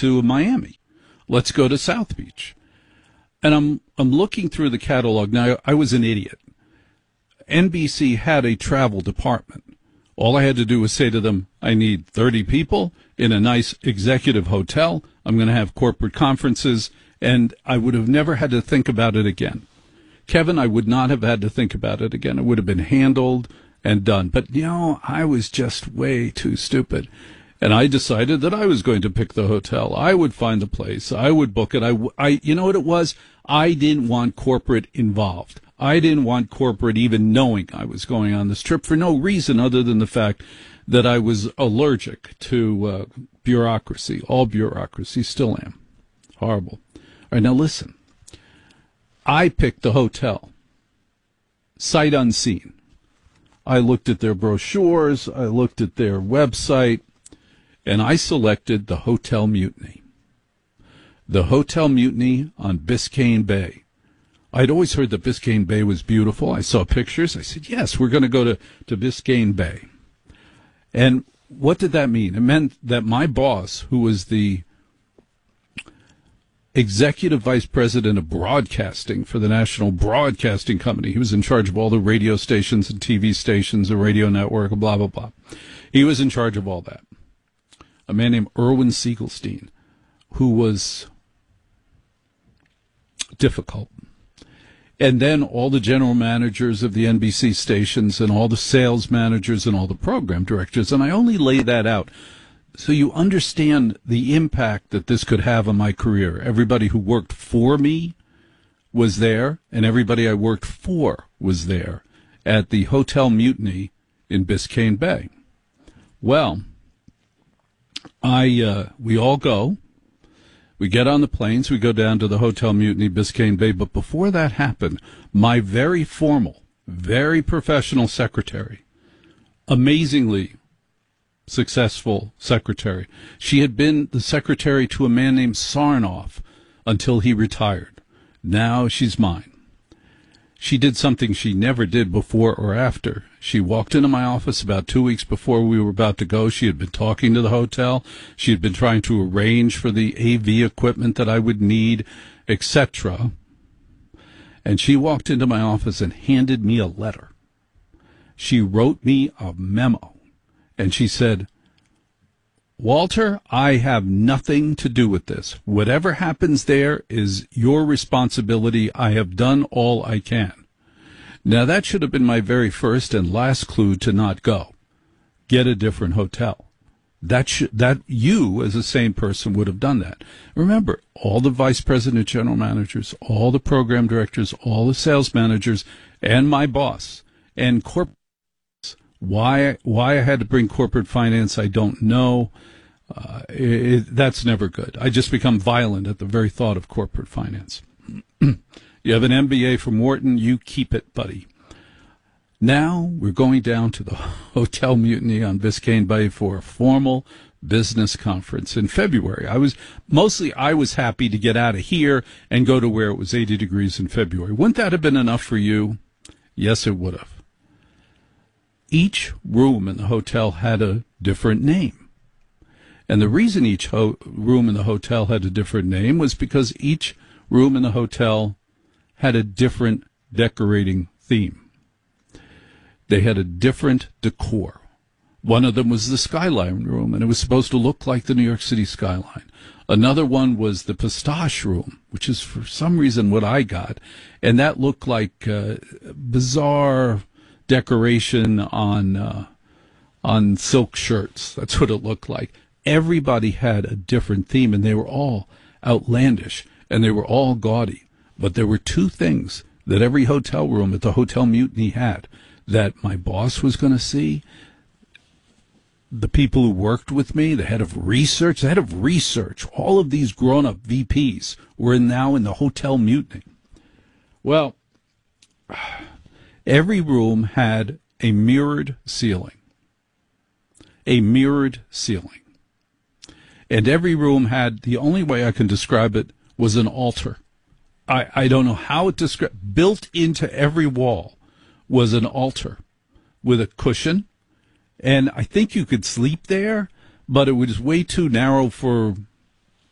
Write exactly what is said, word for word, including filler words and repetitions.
to Miami. Let's go to South Beach. And I'm I'm looking through the catalog. Now, I was an idiot. N B C had a travel department. All I had to do was say to them, I need thirty people in a nice executive hotel. I'm going to have corporate conferences, and I would have never had to think about it again. Kevin, I would not have had to think about it again. It would have been handled and done. But, you know, I was just way too stupid. And I decided that I was going to pick the hotel. I would find the place. I would book it. I, I, you know what it was? I didn't want corporate involved. I didn't want corporate even knowing I was going on this trip for no reason other than the fact that I was allergic to uh, bureaucracy. All bureaucracy. Still am. Horrible. All right, now listen. I picked the hotel. Sight unseen. I looked at their brochures. I looked at their website. And I selected the Hotel Mutiny. The Hotel Mutiny on Biscayne Bay. I'd always heard that Biscayne Bay was beautiful. I saw pictures. I said, yes, we're going to go to, to Biscayne Bay. And what did that mean? It meant that my boss, who was the executive vice president of broadcasting for the National Broadcasting Company, he was in charge of all the radio stations and T V stations, the radio network, blah, blah, blah. He was in charge of all that. A man named Irwin Siegelstein, who was difficult. And then all the general managers of the N B C stations and all the sales managers and all the program directors. And I only lay that out so you understand the impact that this could have on my career. Everybody who worked for me was there, and everybody I worked for was there at the Hotel Mutiny in Biscayne Bay. Well, I uh, we all go. We get on the planes. We go down to the Hotel Mutiny, Biscayne Bay. But before that happened, my very formal, very professional secretary, amazingly successful secretary, she had been the secretary to a man named Sarnoff until he retired. Now she's mine. She did something she never did before or after. She walked into my office about two weeks before we were about to go. She had been talking to the hotel. She had been trying to arrange for the A V equipment that I would need, et cetera. And she walked into my office and handed me a letter. She wrote me a memo. And she said, Walter, I have nothing to do with this. Whatever happens there is your responsibility. I have done all I can. Now, that should have been my very first and last clue to not go. Get a different hotel. That should, that you, as a sane person, would have done that. Remember, all the vice president, general managers, all the program directors, all the sales managers, and my boss, and corporate. Why, why I had to bring corporate finance, I don't know. Uh, it, that's never good. I just become violent at the very thought of corporate finance. You have an M B A from Wharton, you keep it, buddy. Now we're going down to the Hotel Mutiny on Biscayne Bay for a formal business conference in February. I was mostly I was happy to get out of here and go to where it was eighty degrees in February. Wouldn't that have been enough for you? Yes, it would have. Each room in the hotel had a different name. And the reason each ho- room in the hotel had a different name was because each room in the hotel had a different decorating theme. They had a different decor. One of them was the skyline room, and it was supposed to look like the New York City skyline. Another one was the pistache room, which is for some reason what I got, and that looked like uh, bizarre decoration on uh, on silk shirts. That's what it looked like. Everybody had a different theme, and they were all outlandish, and they were all gaudy. But there were two things that every hotel room at the Hotel Mutiny had that my boss was going to see, the people who worked with me, the head of research, the head of research, all of these grown-up V Ps were now in the Hotel Mutiny. Well, every room had a mirrored ceiling. A mirrored ceiling. And every room had, the only way I can describe it was an altar. I, I don't know how it described. Built into every wall was an altar with a cushion. And I think you could sleep there, but it was way too narrow for